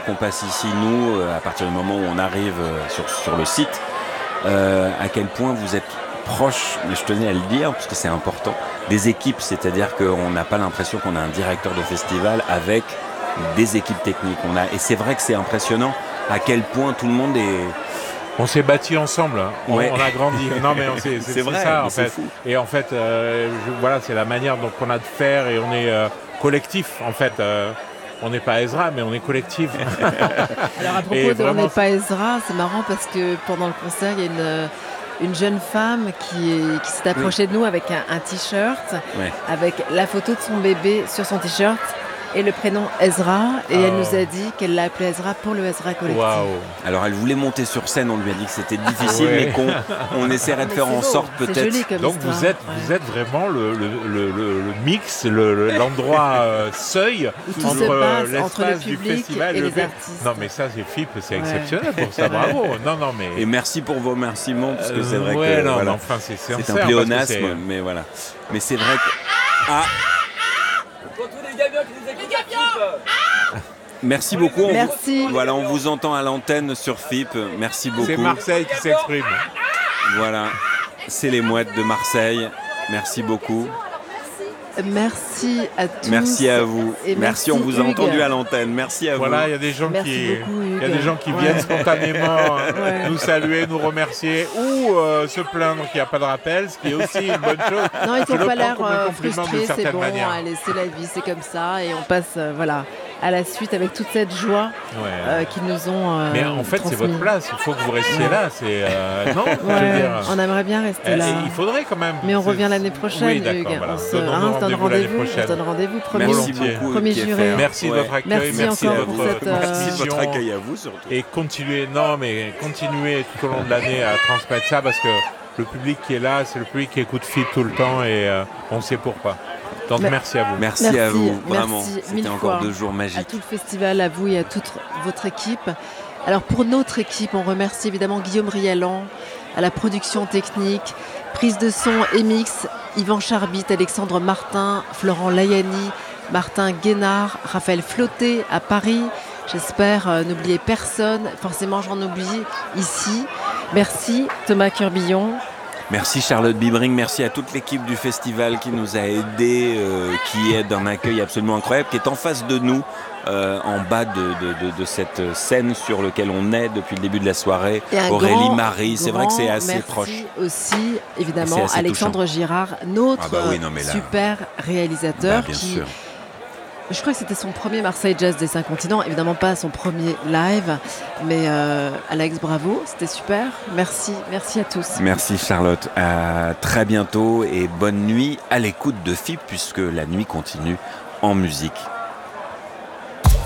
qu'on passe ici, nous, à partir du moment où on arrive sur le site, à quel point vous êtes proche, mais je tenais à le dire parce que c'est important, des équipes, c'est-à-dire qu'on n'a pas l'impression qu'on a un directeur de festival avec des équipes techniques. Et c'est vrai que c'est impressionnant à quel point tout le monde est... On s'est bâtis ensemble, on a grandi. Non mais c'est vrai, ça mais en fait. fou. Et en fait, voilà, c'est la manière dont on a de faire et on est collectif en fait. On n'est pas Ezra, mais on est collectif. Alors à propos de on n'est pas Ezra, c'est marrant parce que pendant le concert, il y a une jeune femme qui s'est approchée de nous avec un t-shirt, avec la photo de son bébé sur son t-shirt et le prénom Ezra. Et elle nous a dit qu'elle l'a appelé Ezra pour le Ezra Collectif. Alors elle voulait monter sur scène, on lui a dit que c'était difficile, mais qu'on essaierait de faire en sorte peut-être. C'est joli comme donc histoire. vous êtes vraiment le mix, l'endroit seuil entre l'espace du festival et les artistes. Non mais ça c'est FIP, c'est exceptionnel pour ça, bravo. Non mais... Et merci pour vos remerciements, parce que c'est vrai que voilà. Enfin, c'est un pléonasme, mais voilà. Mais c'est vrai que... Merci beaucoup. Merci. Voilà, on vous entend à l'antenne sur FIP. Merci beaucoup. C'est Marseille qui s'exprime. Voilà, c'est les mouettes de Marseille. Merci beaucoup. Merci à tous. Merci à vous. Et merci, on vous a entendu à l'antenne. Merci à vous. Voilà, il y a des gens qui viennent spontanément nous saluer, nous remercier ou se plaindre qu'il n'y a pas de rappel, ce qui est aussi une bonne chose. Non, ils n'ont pas l'air frustrés, c'est bon, allez, c'est la vie, c'est comme ça. Et on passe à la suite avec toute cette joie qu'ils nous ont mais en fait, transmis. C'est votre place, il faut que vous restiez là. Non, on aimerait bien rester là. Il faudrait quand même. Mais on revient l'année prochaine, Hugues. Voilà. On se donne rendez-vous, premier juré. Merci de votre accueil, merci de votre accueil à vous surtout. Et continuez tout au long de l'année à transmettre ça parce que le public qui est là, c'est le public qui écoute FIP tout le temps et on sait pourquoi. Donc merci à vous. Merci à vous, vraiment. C'était encore 2 jours magiques. À tout le festival, à vous et à toute votre équipe. Alors pour notre équipe, on remercie évidemment Guillaume Rialan à la production technique, prise de son et mix, Yvan Charbit, Alexandre Martin, Florent Layani, Martin Guénard, Raphaël Flotté à Paris. J'espère n'oublier personne. Forcément, j'en oublie ici. Merci Thomas Curbillon. Merci Charlotte Bibring, merci à toute l'équipe du festival qui nous a aidés, qui est d'un accueil absolument incroyable, qui est en face de nous, en bas de cette scène sur laquelle on est depuis le début de la soirée. Aurélie Marie, c'est vrai que c'est assez proche. Merci aussi, évidemment, Alexandre Girard, notre super réalisateur qui... Je crois que c'était son premier Marseille Jazz des 5 continents, évidemment pas son premier live, mais Alex, bravo, c'était super. Merci à tous. Merci Charlotte, à très bientôt et bonne nuit à l'écoute de FIP puisque la nuit continue en musique.